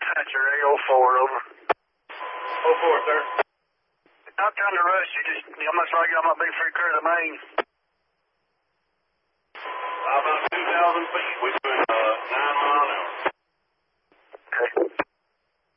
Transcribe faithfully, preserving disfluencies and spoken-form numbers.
Thatcher, A oh four, over. oh four, sir. Not trying to rush you, just, I'm not sure I get on my big free clear of the main. About two thousand feet.